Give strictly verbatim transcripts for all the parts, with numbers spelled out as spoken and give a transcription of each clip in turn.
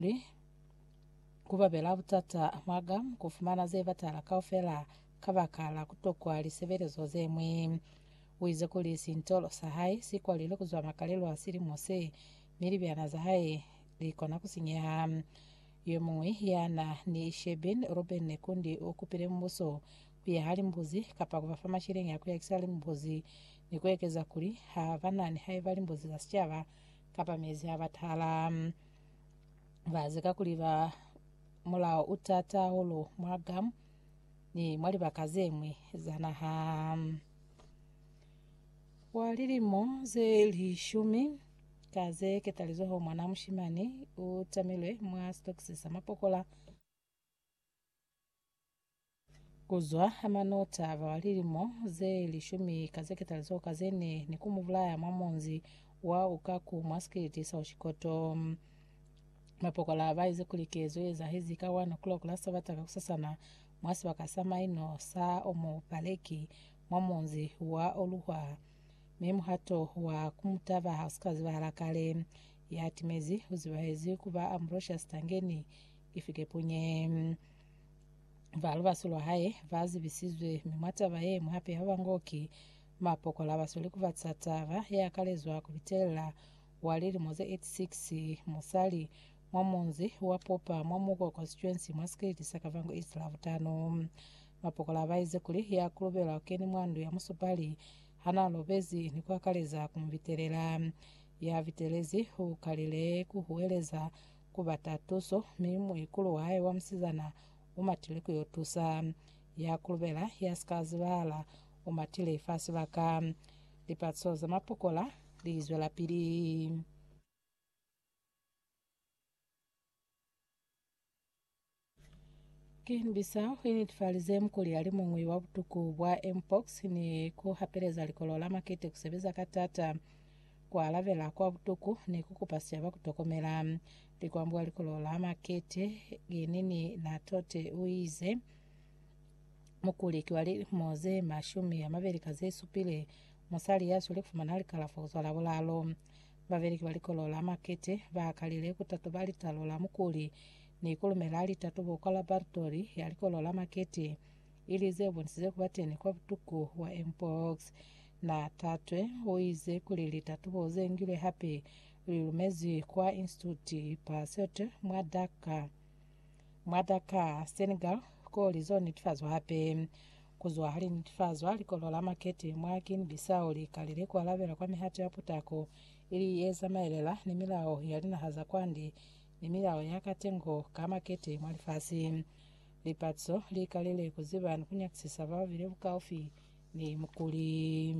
kuvavela vutata mwagam kufumana ze vatala kaufela kavakala kutokwa liseverezo zemwe wize kuli sintolo sahai sikwalile kuzwa makalelo asili mose milibyana zahai likona kusinya yomwe yana ni Sheben Ruben Nekundi okupire mbuso pia hali mbuzi kapa kuvafama shirengi ya kuya kisali mbuzi ni kuekeza kuli havanani haivali mbuzi za sichava kapa mezi havatala vazika kuliva mulao utata ulu mwagam ni mwali bakazemwe zanaha walilimo ze lishumi kaze ketalizoho mwana mshimani utamilwe mwa stokisi samapokola kuzwa amanota walilimo ze lishumi kaze ketalizoho kazene ni kumuvulaya mwamonzi wa ukaku mwaskiti sa ushikoto mapokola abaize kulikezo eza hizi kawa no clock lasa bataka kusasana mwasi bakasama ino saa omo paleki mwamonzi wa oluhwa memu hato wa kumutava hauskazi bahalakale ya timezi uzibahezi kuba Ambrosha Stangeni ifike punye valu basulwa haye vazi bisizwe mimwata baye muhape habangoki mapokola basuli kuvatsatava ya kalezwa kubitela walili moze eighty-six musali mwamonzi wapopa mwamuko constituency mwaskiti sakavango East Lavutano mapokola baize kuli ya kulubela okeni mwandu ya musupali hana lobezi ni kwa kaleza kumviterela ya vitelezi ukalile kuhueleza kubatatuso mimu ikulu wae wa msizana umatile kuyotusa ya kulubela ya skazibala umatile ifasi baka lipatsoza mapokola lizwe la pili. Kinbisa hini tifalize mkuli alimu ngui wa butuku wa Mpox ni kuhapeleza likolola makete kusebeza katata kwa alavela kwa butuku ni kukupasia bakutokomela likuambua likolola makete genini na tote uize mukuli kiwali moze mashumi ya maveri kaze supile musali yasu likufumana likalafu uzwala bulalo baveri kiwali kolola makete bakalile kutatu bali talola mukuli ni kulumela ali tatu boka laboratori yalikolola makete ili zebonisize kubateni kwa butuku wa Mpox na tatwe uize kulili tatu boze ngile happy ulumezi kwa institute pasote mwadaka mwadaka Senegal ko lizo nitfazwa hape kuzwa hali nitfazwa likolola makete mwakin bisao likalile kwa lavela kwa mihati yaputako ili yeza maelela ni milao yalina haza kwandi ni milao yakatengo kama kete mwalifasi lipatso likalile kuziba nukunyakisisa bao vile bukaufi ni mkuli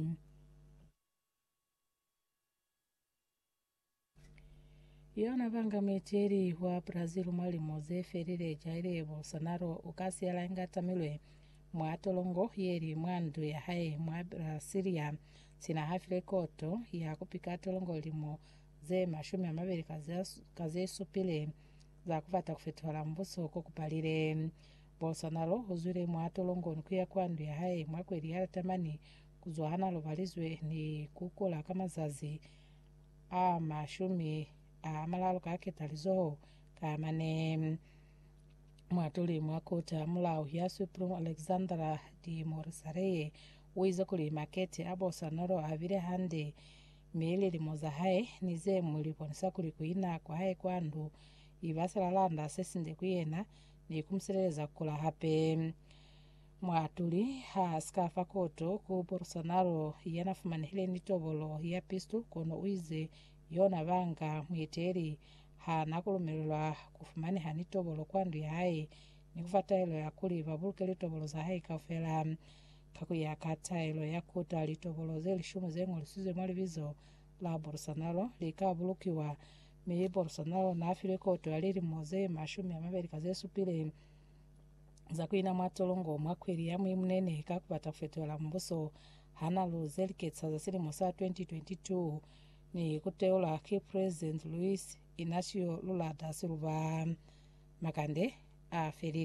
yona banga meteri wa Brazil mwali moze ferire jaire Bolsonaro ukasi ala ingata milwe mwatolongo yeri mwandu ya hai mwa Brasilia sina hafile koto ya kupika tolongo limo ze mashumi ya mabeli kaze, kaze supile za kufata kufetuhala mbuso kukupalire Bolsonaro uzure mwatolongo nukuya kwandu ya hai mwakweli ya tamani kuzuhana lobalizwe ni kukula kama zazi a mashumi a malalo kake talizo kamane mwatuli mwakota mulao ya Supreme Alexandra di Morisareye uize kuli makete a Bolsonaro avire hande mele limoza hae nize muliponisa kuli kuina kwa hae kwandu ivasala landa sesinde kuyena ni kumseleza kula hape mwatuli ha skafa koto ku Bolsonaro yanafumani hile nitobolo ya pistu kono uize yona vanga mwiteri ha nakulumelwa kufumani hanitobolo kwandu ya hae ni kufata ilo ya kuli vabuluke litobolo za hae kaufela kakuya kata ilo ya kuta litobolo zeli shumu zengu lisuze mwali vizo la Bolsonaro likabulukiwa mi Bolsonaro na afile koto aliri moze mashumi ya mabeli kaze supile za kuina mwatolongo mwakweli ya mwimunene kakubata kufetola mbuso hana luzeli ketsa za sili mosa twenty twenty-two ni kuteola ki President Luis Inacio Lula da Silva makande a feri